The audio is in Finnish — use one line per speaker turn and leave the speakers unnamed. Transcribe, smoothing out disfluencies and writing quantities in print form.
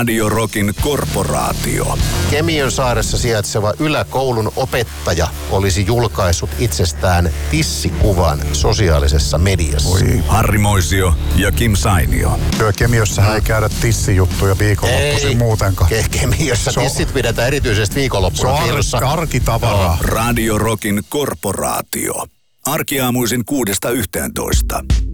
Radio Rockin korporaatio.
Kemiönsaaressa sijaitseva yläkoulun opettaja olisi julkaissut itsestään tissikuvan sosiaalisessa mediassa.
Oi.
Harri Moisio ja Kim Sainio.
Kemiössähän ei käydä tissijuttuja viikonloppuisin muutenkaan.
Kemiössä tissit pidetään erityisesti viikonloppuna piilossa.
Se on arkitavaraa.
Radio Rockin korporaatio. Arkiaamuisin 6–11.